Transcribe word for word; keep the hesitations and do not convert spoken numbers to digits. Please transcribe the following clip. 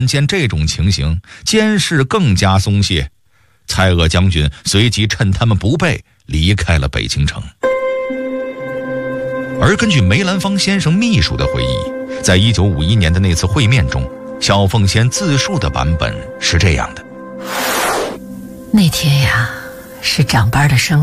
见这种情形，监视更加松懈，蔡锷将军随即趁他们不备离开了北京城。而根据梅兰芳先生秘书的回忆，在一九五一年的那次会面中，小凤仙自述的版本是这样的： 那天呀，是长班的生